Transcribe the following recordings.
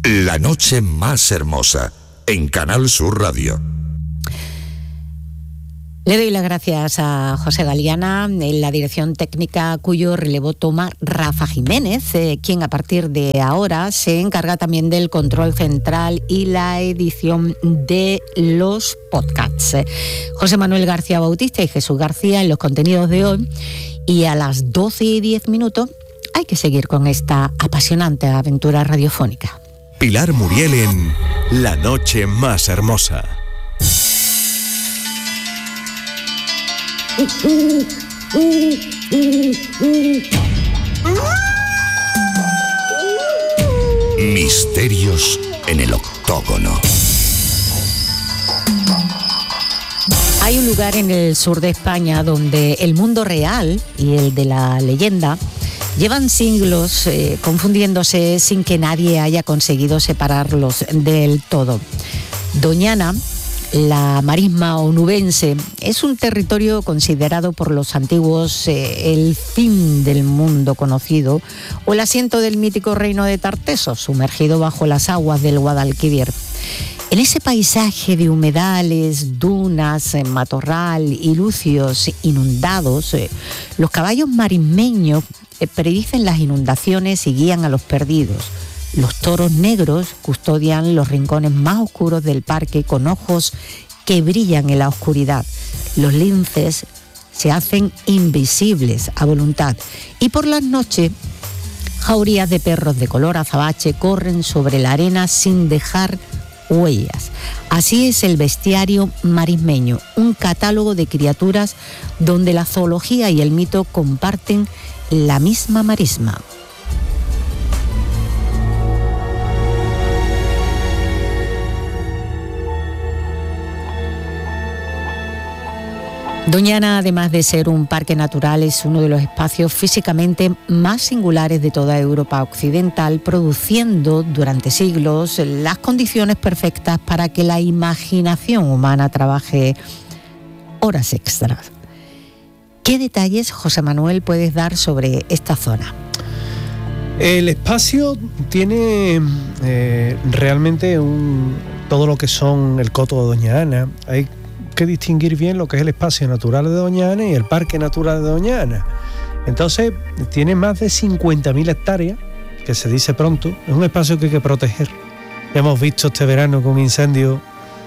La noche más hermosa, en Canal Sur Radio. Le doy las gracias a José Galiana, en la dirección técnica, cuyo relevo toma Rafa Jiménez, quien a partir de ahora se encarga también del control central y la edición de los podcasts. José Manuel García Bautista y Jesús García en los contenidos de hoy, y a las 12:10 hay que seguir con esta apasionante aventura radiofónica. Pilar Muriel en La noche más hermosa. Misterios en el octógono. Hay un lugar en el sur de España donde el mundo real y el de la leyenda llevan siglos confundiéndose sin que nadie haya conseguido separarlos del todo. Doñana, la marisma onubense, es un territorio considerado por los antiguos el fin del mundo conocido, o el asiento del mítico reino de Tartesos, sumergido bajo las aguas del Guadalquivir. En ese paisaje de humedales, dunas, matorral y lucios inundados, los caballos marismeños predicen las inundaciones y guían a los perdidos. Los toros negros custodian los rincones más oscuros del parque con ojos que brillan en la oscuridad. Los linces se hacen invisibles a voluntad y por las noches jaurías de perros de color azabache corren sobre la arena sin dejar huellas. Así es el bestiario marismeño, un catálogo de criaturas donde la zoología y el mito comparten la misma marisma. Doñana, además de ser un parque natural, es uno de los espacios físicamente más singulares de toda Europa occidental, produciendo durante siglos las condiciones perfectas para que la imaginación humana trabaje horas extras. ¿Qué detalles, José Manuel, puedes dar sobre esta zona? El espacio tiene realmente todo lo que son el coto de Doña Ana. Hay que distinguir bien lo que es el espacio natural de Doña Ana y el parque natural de Doña Ana. Entonces, tiene más de 50.000 hectáreas, que se dice pronto. Es un espacio que hay que proteger. Ya hemos visto este verano con incendios,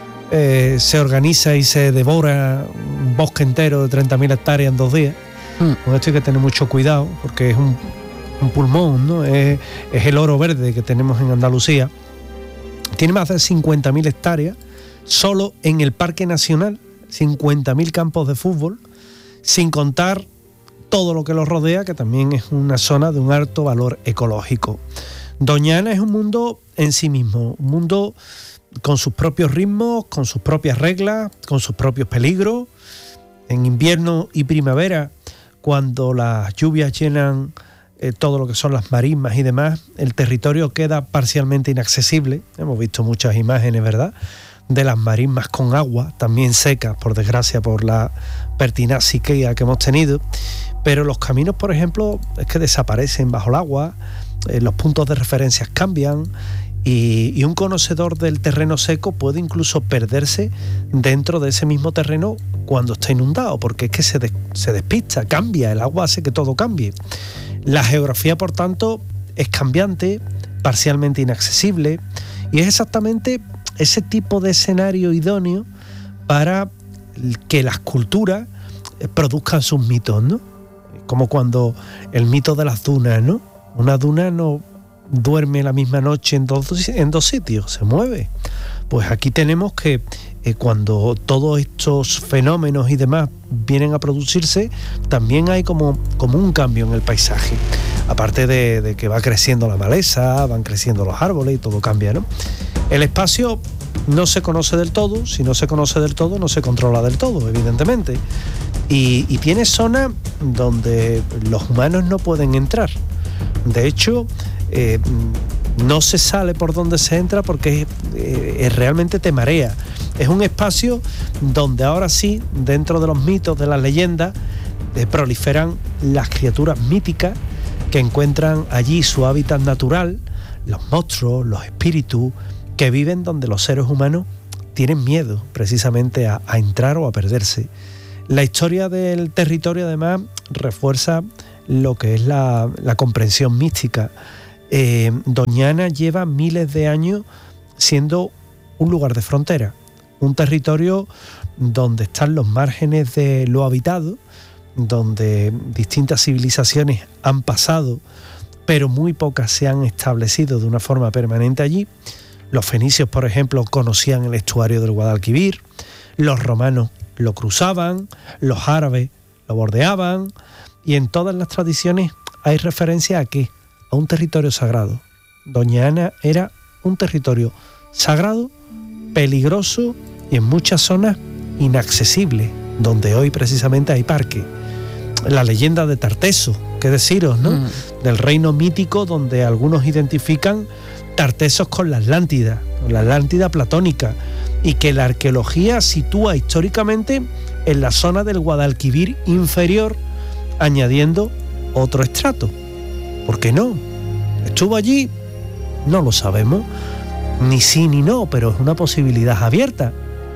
se organiza y se devora un bosque entero de 30.000 hectáreas en 2 días. Con esto hay que tener mucho cuidado, porque es un pulmón, ¿no? Es el oro verde que tenemos en Andalucía. Tiene más de 50.000 hectáreas, solo en el Parque Nacional, 50.000 campos de fútbol, sin contar todo lo que los rodea, que también es una zona de un alto valor ecológico. Doña Ana es un mundo en sí mismo, un mundo con sus propios ritmos, con sus propias reglas, con sus propios peligros. En invierno y primavera, cuando las lluvias llenan todo lo que son las marismas y demás, el territorio queda parcialmente inaccesible. Hemos visto muchas imágenes, ¿verdad?, de las marismas con agua, también secas, por desgracia, por la pertinaz sequía que hemos tenido. Pero los caminos, por ejemplo, es que desaparecen bajo el agua, los puntos de referencia cambian, y un conocedor del terreno seco puede incluso perderse dentro de ese mismo terreno cuando está inundado, porque es que se despista, cambia, el agua hace que todo cambie. La geografía, por tanto, es cambiante, parcialmente inaccesible, y es exactamente ese tipo de escenario idóneo para que las culturas produzcan sus mitos, ¿no? Como cuando el mito de las dunas, ¿no? Una duna no duerme la misma noche en dos sitios, se mueve. Pues aquí tenemos que cuando todos estos fenómenos y demás vienen a producirse, también hay como un cambio en el paisaje. Aparte de que va creciendo la maleza, van creciendo los árboles y todo cambia, ¿no? El espacio no se conoce del todo. Si no se conoce del todo, no se controla del todo, evidentemente. Y tiene zonas donde los humanos no pueden entrar. De hecho, no se sale por donde se entra porque realmente te marea. Es un espacio donde ahora sí, dentro de los mitos, de las leyendas, proliferan las criaturas míticas que encuentran allí su hábitat natural, los monstruos, los espíritus que viven donde los seres humanos tienen miedo precisamente a entrar o a perderse. La historia del territorio además refuerza lo que es la comprensión mística. Doñana lleva miles de años siendo un lugar de frontera, un territorio donde están los márgenes de lo habitado, donde distintas civilizaciones han pasado, pero muy pocas se han establecido de una forma permanente allí. Los fenicios, por ejemplo, conocían el estuario del Guadalquivir, los romanos lo cruzaban, los árabes lo bordeaban, y en todas las tradiciones hay referencia a ¿qué? A un territorio sagrado. Doñana era un territorio sagrado, peligroso y en muchas zonas inaccesible, donde hoy precisamente hay parques. La leyenda de Tarteso, qué deciros, ¿no? Del reino mítico donde algunos identifican Tartesos con la Atlántida platónica, y que la arqueología sitúa históricamente en la zona del Guadalquivir inferior, añadiendo otro estrato. ¿Por qué no? ¿Estuvo allí? No lo sabemos, ni sí ni no, pero es una posibilidad abierta.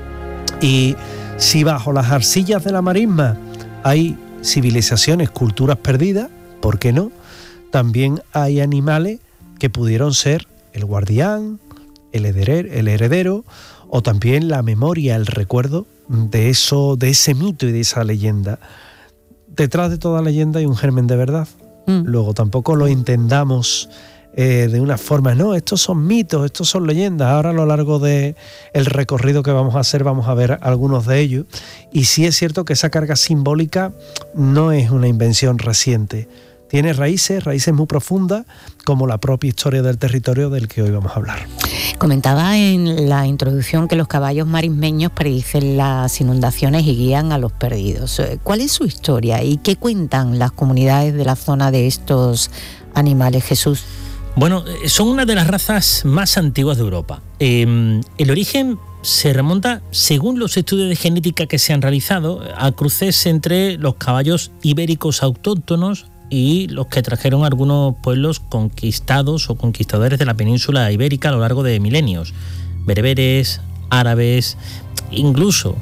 Y si bajo las arcillas de la marisma hay civilizaciones, culturas perdidas, ¿por qué no? También hay animales que pudieron ser el guardián, el heredero, o también la memoria, el recuerdo de ese mito y de esa leyenda. Detrás de toda leyenda hay un germen de verdad. Luego tampoco lo entendamos de una forma, no, estos son mitos, estos son leyendas. Ahora a lo largo del recorrido que vamos a hacer vamos a ver algunos de ellos, y sí es cierto que esa carga simbólica no es una invención reciente. Tiene raíces muy profundas, como la propia historia del territorio del que hoy vamos a hablar. Comentaba en la introducción que los caballos marismeños predicen las inundaciones y guían a los perdidos. ¿Cuál es su historia y qué cuentan las comunidades de la zona de estos animales, Jesús? Bueno, son una de las razas más antiguas de Europa. El origen se remonta, según los estudios de genética que se han realizado, a cruces entre los caballos ibéricos autóctonos y los que trajeron algunos pueblos conquistados o conquistadores de la península ibérica a lo largo de milenios. Bereberes, árabes, incluso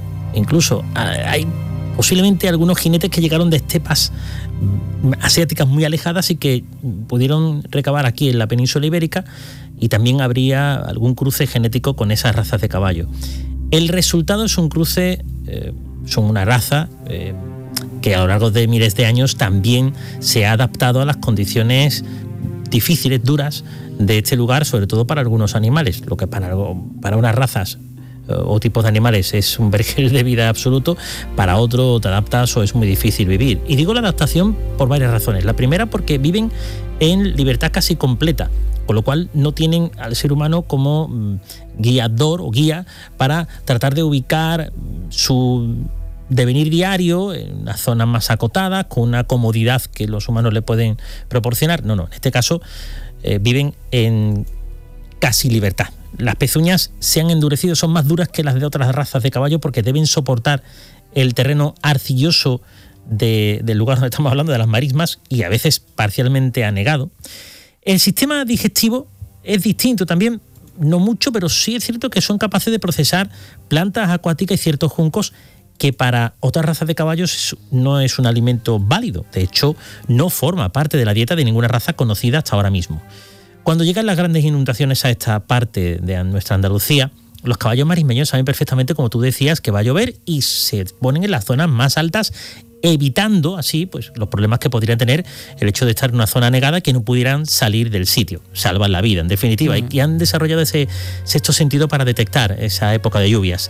hay posiblemente algunos jinetes que llegaron de estepas asiáticas muy alejadas y que pudieron recabar aquí en la península ibérica, y también habría algún cruce genético con esas razas de caballo. El resultado es un cruce, son una raza que a lo largo de miles de años también se ha adaptado a las condiciones difíciles, duras de este lugar, sobre todo para algunos animales, lo que para unas razas o tipos de animales es un vergel de vida absoluto, para otro te adaptas o es muy difícil vivir. Y digo la adaptación por varias razones. La primera, porque viven en libertad casi completa, con lo cual no tienen al ser humano como guiador o guía para tratar de ubicar su devenir diario en unas zonas más acotadas, con una comodidad que los humanos le pueden proporcionar. No, en este caso viven en casi libertad. Las pezuñas se han endurecido, son más duras que las de otras razas de caballo, porque deben soportar el terreno arcilloso del lugar donde estamos hablando, de las marismas, y a veces parcialmente anegado. El sistema digestivo es distinto también, no mucho, pero sí es cierto que son capaces de procesar plantas acuáticas y ciertos juncos que para otras razas de caballos no es un alimento válido. De hecho, no forma parte de la dieta de ninguna raza conocida hasta ahora mismo. Cuando llegan las grandes inundaciones a esta parte de nuestra Andalucía, los caballos marismeños saben perfectamente, como tú decías, que va a llover, y se ponen en las zonas más altas, evitando así pues los problemas que podrían tener el hecho de estar en una zona anegada, que no pudieran salir del sitio. Salvan la vida, en definitiva, y han desarrollado ese sexto sentido para detectar esa época de lluvias.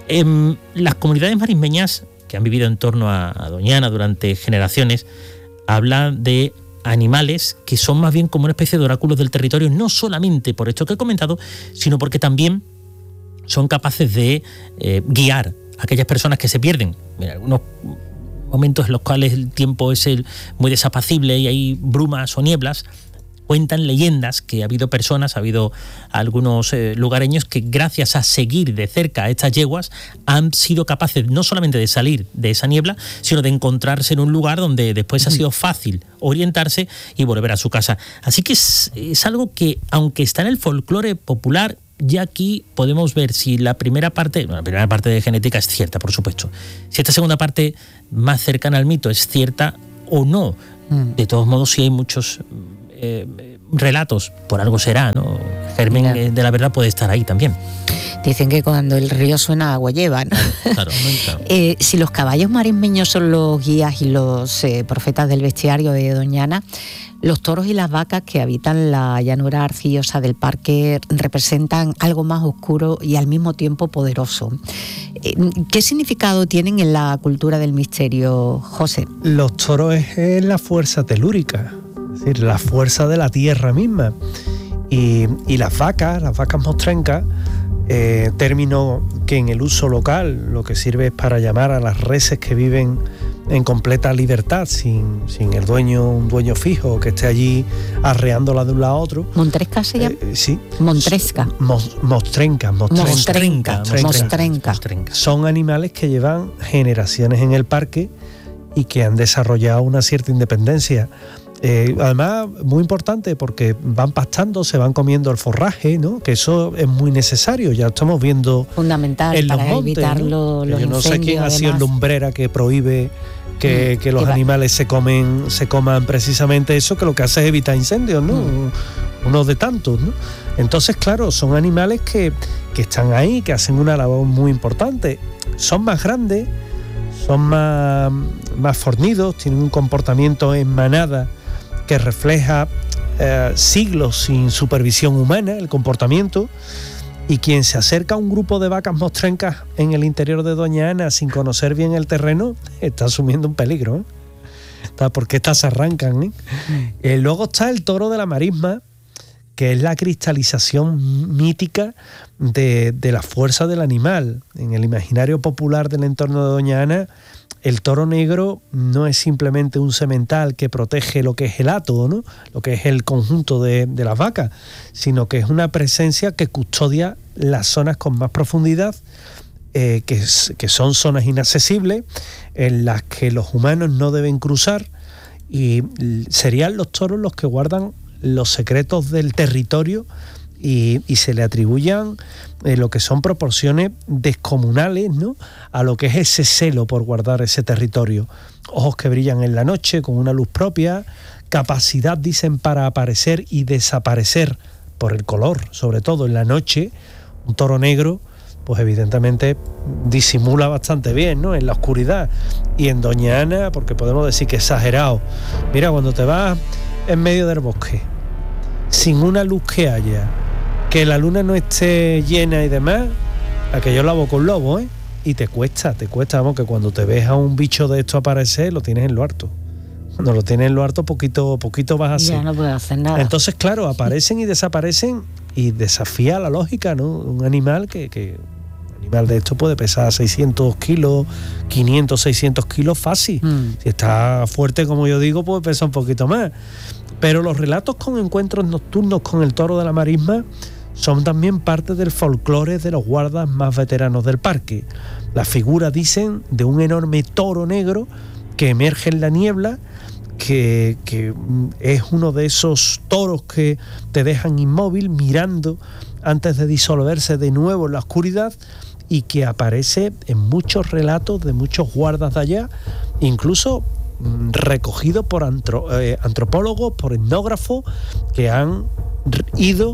Las comunidades marismeñas que han vivido en torno a Doñana durante generaciones hablan de animales que son más bien como una especie de oráculos del territorio, no solamente por esto que he comentado, sino porque también son capaces de guiar a aquellas personas que se pierden. Mira, algunos momentos en los cuales el tiempo es muy desapacible y hay brumas o nieblas, Cuentan leyendas que ha habido personas, ha habido algunos lugareños que gracias a seguir de cerca a estas yeguas han sido capaces no solamente de salir de esa niebla, sino de encontrarse en un lugar donde después ha sido fácil orientarse y volver a su casa. Así que es algo que, aunque está en el folclore popular, ya aquí podemos ver si la primera parte de genética es cierta, por supuesto. Si esta segunda parte más cercana al mito es cierta o no. De todos modos, sí hay muchos relatos, por algo será, ¿no? Germen de la verdad puede estar ahí también. Dicen que cuando el río suena, agua lleva, ¿no? Claro. Si los caballos marismeños son los guías y los profetas del bestiario de Doña Ana, los toros y las vacas que habitan la llanura arcillosa del parque representan algo más oscuro y al mismo tiempo poderoso. ¿Qué significado tienen en la cultura del misterio, José? Los toros es la fuerza telúrica, es decir, la fuerza de la tierra misma. Y las vacas mostrencas, término que en el uso local lo que sirve es para llamar a las reses que viven en completa libertad, sin un dueño fijo que esté allí arreándola de un lado a otro. ¿Montresca se llama? Sí. Montresca. Mostrenca. Son animales que llevan generaciones en el parque y que han desarrollado una cierta independencia. Además, muy importante porque van pastando, se van comiendo el forraje, ¿no? Que eso es muy necesario, ya estamos viendo fundamental en los para montes, evitar ¿no? los Yo no incendios, sé quién ha sido lumbrera que prohíbe que los animales se coman precisamente eso, que lo que hace es evitar incendios, ¿no? Uno de tantos, ¿no? Entonces, claro, son animales que están ahí, que hacen una labor muy importante. Son más grandes, son más fornidos, tienen un comportamiento en manada que refleja siglos sin supervisión humana, el comportamiento, y quien se acerca a un grupo de vacas mostrencas en el interior de Doña Ana sin conocer bien el terreno, está asumiendo un peligro, ¿eh? Porque estas se arrancan, ¿eh? Luego está el toro de la marisma, que es la cristalización mítica de la fuerza del animal. En el imaginario popular del entorno de Doña Ana, el toro negro no es simplemente un semental que protege lo que es el hato, ¿no? Lo que es el conjunto de las vacas, sino que es una presencia que custodia las zonas con más profundidad, que son zonas inaccesibles, en las que los humanos no deben cruzar, y serían los toros los que guardan los secretos del territorio y se le atribuyan lo que son proporciones descomunales, ¿no?, a lo que es ese celo por guardar ese territorio. Ojos que brillan en la noche con una luz propia, capacidad, dicen, para aparecer y desaparecer por el color, sobre todo en la noche. Un toro negro, pues evidentemente disimula bastante bien, ¿no?, en la oscuridad. Y en Doña Ana, porque podemos decir que exagerado. Mira, cuando te vas en medio del bosque, sin una luz que haya, que la luna no esté llena y demás, aquello la boca un lobo, ¿eh? Y te cuesta, vamos, que cuando te ves a un bicho de esto aparecer, lo tienes en lo harto. Cuando lo tienes en lo harto, poquito vas a hacer. Ya no puedes hacer nada. Entonces, claro, aparecen y desaparecen y desafía la lógica, ¿no? Un animal un animal de esto puede pesar 600 kilos, 500, 600 kilos fácil. Si está fuerte, como yo digo, puede pesar un poquito más. Pero los relatos con encuentros nocturnos con el toro de la marisma son también parte del folclore de los guardas más veteranos del parque. La figura, dicen, de un enorme toro negro que emerge en la niebla, que es uno de esos toros que te dejan inmóvil mirando antes de disolverse de nuevo en la oscuridad, y que aparece en muchos relatos de muchos guardas de allá, incluso recogido por antropólogos, por etnógrafos, que han ido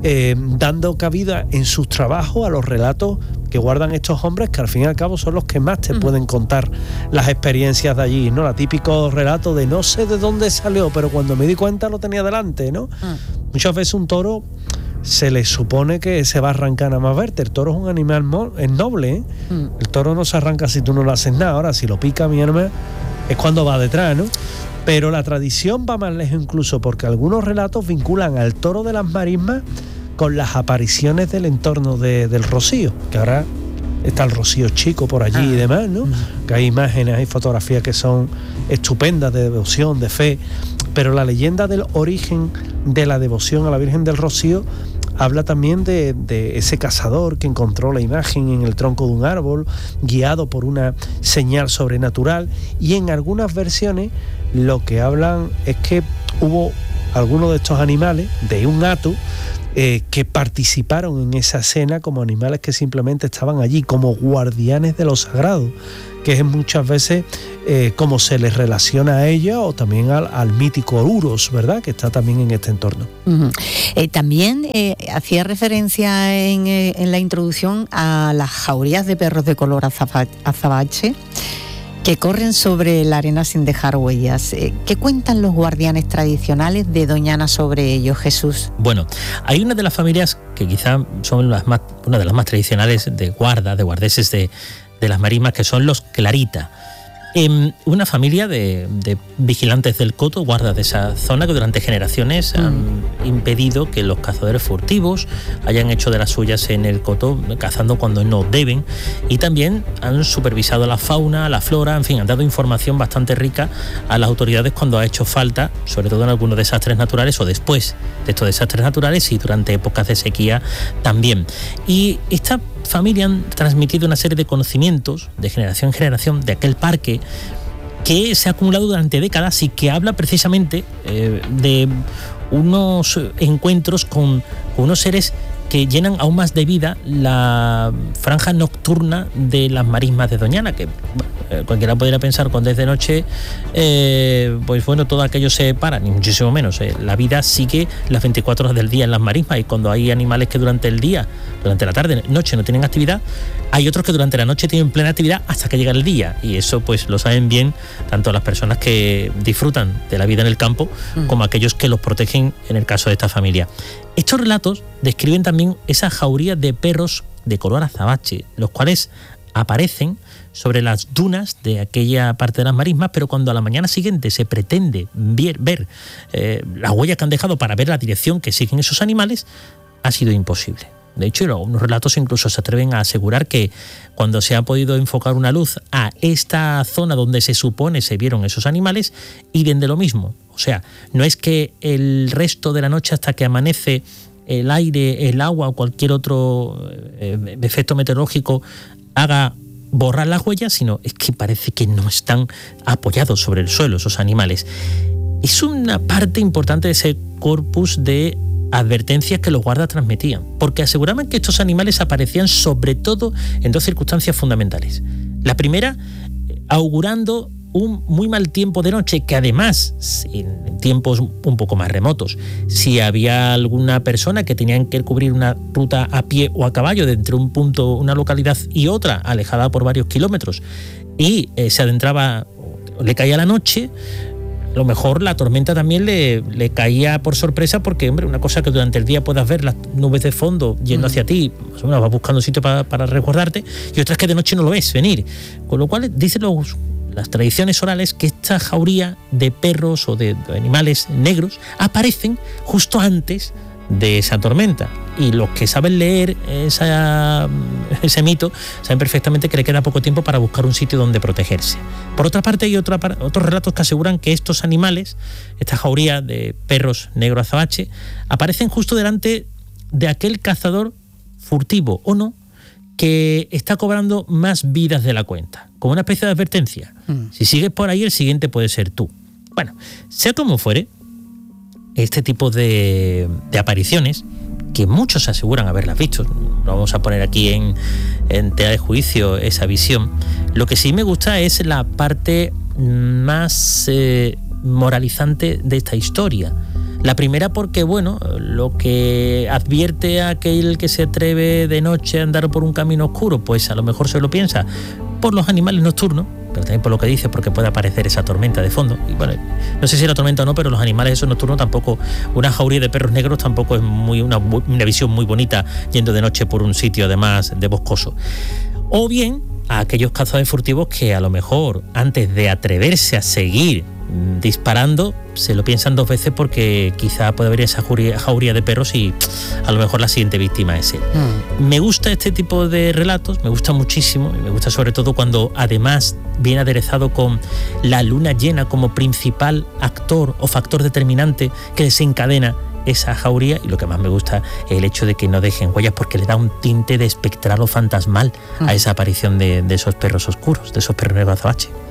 dando cabida en sus trabajos a los relatos que guardan estos hombres, que al fin y al cabo son los que más te pueden contar las experiencias de allí, ¿no? La típico relato de no sé de dónde salió, pero cuando me di cuenta lo tenía delante, ¿no? Muchas veces un toro se le supone que se va a arrancar nada más verte. El toro es un animal es noble, ¿eh? El toro no se arranca si tú no le haces nada. Ahora, si lo pica mi hermana, es cuando va detrás, ¿no? Pero la tradición va más lejos incluso, porque algunos relatos vinculan al toro de las marismas con las apariciones del entorno del Rocío, que ahora está el Rocío Chico por allí y demás, ¿no? Que hay imágenes, hay fotografías que son estupendas, de devoción, de fe. Pero la leyenda del origen de la devoción a la Virgen del Rocío habla también de ese cazador que encontró la imagen en el tronco de un árbol, guiado por una señal sobrenatural, y en algunas versiones lo que hablan es que hubo algunos de estos animales de un hato que participaron en esa escena como animales que simplemente estaban allí como guardianes de lo sagrado, que es muchas veces como se les relaciona a ella, o también al mítico Uros, ¿verdad?, que está también en este entorno. Uh-huh. También hacía referencia en la introducción a las jaurías de perros de color azabache que corren sobre la arena sin dejar huellas. ¿Qué cuentan los guardianes tradicionales de Doñana sobre ellos, Jesús? Bueno, hay una de las familias que quizá son una de las más tradicionales de guardeses de las marismas, que son los Clarita. Una familia de vigilantes del coto, guardas de esa zona, que durante generaciones han impedido que los cazadores furtivos hayan hecho de las suyas en el coto, cazando cuando no deben, y también han supervisado la fauna, la flora, en fin, han dado información bastante rica a las autoridades cuando ha hecho falta, sobre todo en algunos desastres naturales o después de estos desastres naturales y durante épocas de sequía también. Y esta familia han transmitido una serie de conocimientos de generación en generación de aquel parque que se ha acumulado durante décadas y que habla precisamente de unos encuentros con unos seres que llenan aún más de vida la franja nocturna de las marismas de Doñana, que cualquiera podría pensar cuando es de noche, pues bueno, todo aquello se para, ni muchísimo menos. La vida sigue las 24 horas del día en las marismas, y cuando hay animales que durante el día, durante la tarde, noche no tienen actividad, hay otros que durante la noche tienen plena actividad hasta que llega el día, y eso pues lo saben bien tanto las personas que disfrutan de la vida en el campo como aquellos que los protegen en el caso de esta familia. Estos relatos describen también esa jauría de perros de color azabache, los cuales aparecen sobre las dunas de aquella parte de las marismas, pero cuando a la mañana siguiente se pretende ver las huellas que han dejado para ver la dirección que siguen esos animales, ha sido imposible. De hecho, algunos relatos incluso se atreven a asegurar que cuando se ha podido enfocar una luz a esta zona donde se supone se vieron esos animales, y de lo mismo. O sea, no es que el resto de la noche hasta que amanece el aire, el agua o cualquier otro efecto meteorológico haga borrar las huellas, sino es que parece que no están apoyados sobre el suelo esos animales. Es una parte importante de ese corpus de advertencias que los guardas transmitían, porque aseguraban que estos animales aparecían sobre todo en dos circunstancias fundamentales. La primera, augurando un muy mal tiempo de noche, que además, en tiempos un poco más remotos, si había alguna persona que tenían que cubrir una ruta a pie o a caballo de entre un punto, una localidad y otra, alejada por varios kilómetros, y se adentraba, le caía la noche, a lo mejor la tormenta también le caía por sorpresa, porque, hombre, una cosa que durante el día puedas ver las nubes de fondo yendo hacia ti, más o menos vas buscando un sitio para resguardarte, y otra es que de noche no lo ves venir. Con lo cual, dicen las tradiciones orales que esta jauría de perros o de animales negros aparecen justo antes de esa tormenta, y los que saben leer ese mito saben perfectamente que le queda poco tiempo para buscar un sitio donde protegerse. Por otra parte, hay otros relatos que aseguran que estos animales, esta jauría de perros negro azabache, aparecen justo delante de aquel cazador furtivo o no, que está cobrando más vidas de la cuenta, como una especie de advertencia. Si sigues por ahí, el siguiente puede ser tú. Bueno, sea como fuere, este tipo de apariciones, que muchos aseguran haberlas visto, no vamos a poner aquí en tela de juicio esa visión, lo que sí me gusta es la parte más moralizante de esta historia. La primera porque, bueno, lo que advierte a aquel que se atreve de noche a andar por un camino oscuro, pues a lo mejor se lo piensa por los animales nocturnos, pero también por lo que dice, porque puede aparecer esa tormenta de fondo. Y bueno, no sé si era tormenta o no, pero los animales esos nocturnos tampoco, una jauría de perros negros tampoco es una visión muy bonita yendo de noche por un sitio además de boscoso. O bien a aquellos cazadores furtivos que a lo mejor antes de atreverse a seguir disparando, se lo piensan 2 veces porque quizá puede haber esa jauría de perros y a lo mejor la siguiente víctima es él. Me gusta este tipo de relatos, me gusta muchísimo, y me gusta sobre todo cuando además viene aderezado con la luna llena como principal actor o factor determinante que desencadena esa jauría, y lo que más me gusta es el hecho de que no dejen huellas, porque le da un tinte de espectral o fantasmal a esa aparición de esos perros oscuros, de esos perros negros azabache.